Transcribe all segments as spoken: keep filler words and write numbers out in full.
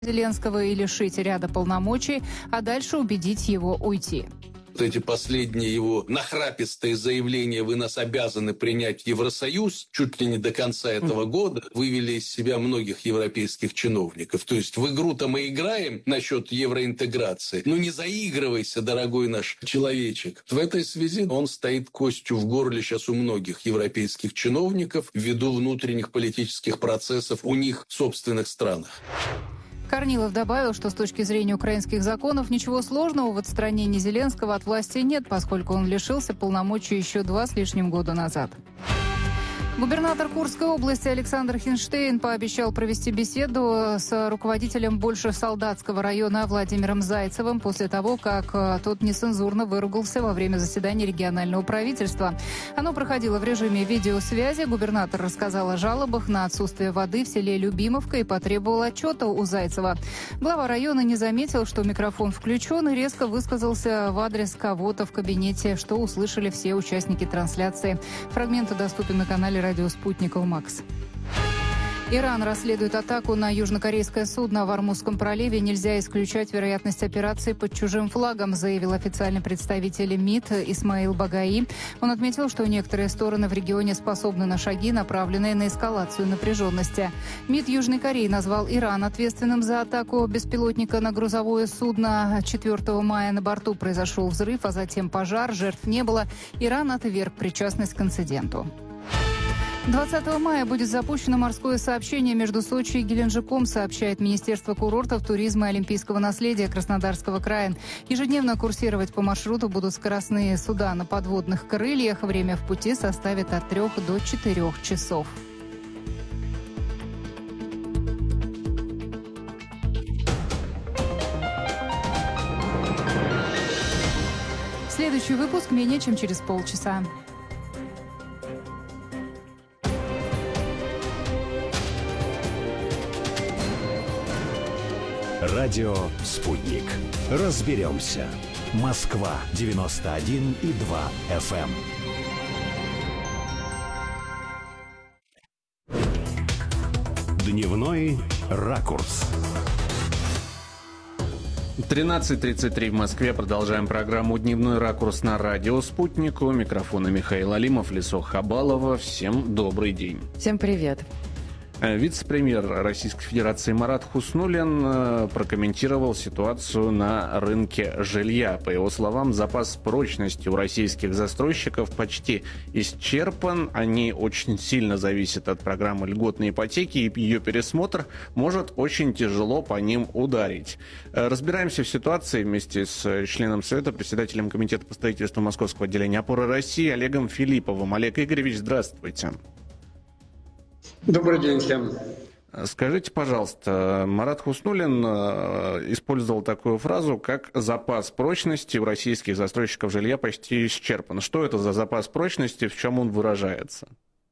Зеленского и лишить ряда полномочий, а дальше убедить его уйти. Вот эти последние его нахрапистые заявления «вы нас обязаны принять в Евросоюз» чуть ли не до конца этого года вывели из себя многих европейских чиновников. То есть в игру-то мы играем насчет евроинтеграции. Ну не заигрывайся, дорогой наш человечек. В этой связи он стоит костью в горле сейчас у многих европейских чиновников ввиду внутренних политических процессов у них в собственных странах. Корнилов добавил, что с точки зрения украинских законов ничего сложного в отстранении Зеленского от власти нет, поскольку он лишился полномочий еще два с лишним года назад. Губернатор Курской области Александр Хинштейн пообещал провести беседу с руководителем Большесолдатского района Владимиром Зайцевым после того, как тот нецензурно выругался во время заседания регионального правительства. Оно проходило в режиме видеосвязи. Губернатор рассказал о жалобах на отсутствие воды в селе Любимовка и потребовал отчета у Зайцева. Глава района не заметил, что микрофон включен, и резко высказался в адрес кого-то в кабинете, что услышали все участники трансляции. Фрагменты доступны на канале радио «Спутников Макс». Иран расследует атаку на южнокорейское судно в Ормузском проливе. Нельзя исключать вероятность операции под чужим флагом, заявил официальный представитель МИД Исмаил Багаи. Он отметил, что некоторые стороны в регионе способны на шаги, направленные на эскалацию напряженности. МИД Южной Кореи назвал Иран ответственным за атаку беспилотника на грузовое судно. четвёртого мая на борту произошел взрыв, а затем пожар. Жертв не было. Иран отверг причастность к инциденту. двадцатого мая будет запущено морское сообщение между Сочи и Геленджиком, сообщает Министерство курортов, туризма и олимпийского наследия Краснодарского края. Ежедневно курсировать по маршруту будут скоростные суда на подводных крыльях. Время в пути составит от трех до четырех часов. Следующий выпуск менее чем через полчаса. Радио «Спутник». Разберемся. Москва девяносто один и два эф эм. Дневной ракурс. тринадцать тридцать три в Москве. Продолжаем программу «Дневной ракурс» на радио «Спутник». У микрофона Михаил Алимов, Лисо Хабалова. Всем добрый день. Всем привет. Вице-премьер Российской Федерации Марат Хуснуллин прокомментировал ситуацию на рынке жилья. По его словам, запас прочности у российских застройщиков почти исчерпан. Они очень сильно зависят от программы льготной ипотеки, и ее пересмотр может очень тяжело по ним ударить. Разбираемся в ситуации вместе с членом Совета, председателем Комитета по строительству Московского отделения «Опоры России» Олегом Филипповым. Олег Игоревич, здравствуйте. Добрый день всем. Скажите, пожалуйста, Марат Хуснуллин использовал такую фразу, как «запас прочности у российских застройщиков жилья почти исчерпан». Что это за запас прочности, в чем он выражается?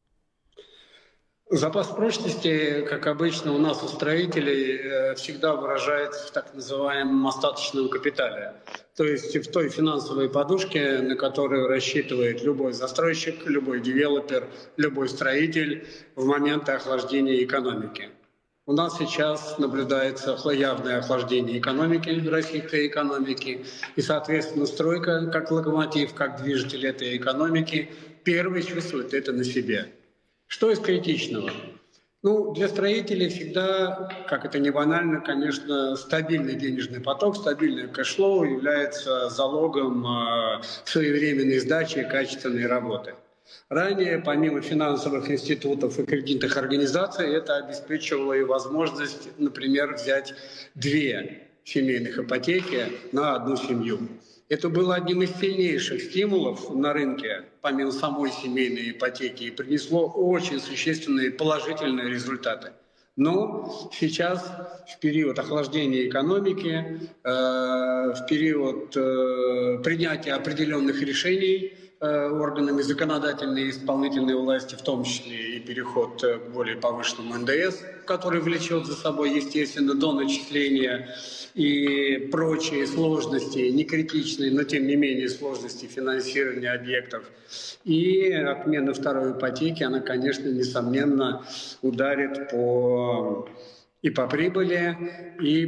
Запас прочности, как обычно у нас у строителей, всегда выражается в так называемом остаточном капитале. То есть в той финансовой подушке, на которую рассчитывает любой застройщик, любой девелопер, любой строитель в моменты охлаждения экономики. У нас сейчас наблюдается явное охлаждение экономики, российской экономики, и, соответственно, стройка, как локомотив, как движитель этой экономики, первый чувствует это на себе. Что из критичного? Ну, для строителей всегда, как это не банально, конечно, стабильный денежный поток, стабильное кэшфлоу является залогом э, своевременной сдачи и качественной работы. Ранее, помимо финансовых институтов и кредитных организаций, это обеспечивало и возможность, например, взять две семейных ипотеки на одну семью. Это было одним из сильнейших стимулов на рынке, помимо самой семейной ипотеки, и принесло очень существенные положительные результаты. Но сейчас, в период охлаждения экономики, э, в период э, принятия определенных решений э, органами законодательной и исполнительной власти, в том числе и переход к более повышенному эн дэ эс, который влечет за собой, естественно, доначисления и прочие сложности, не критичные, но тем не менее сложности финансирования объектов. И отмена второй ипотеки, она, конечно, несомненно ударит по и по прибыли, и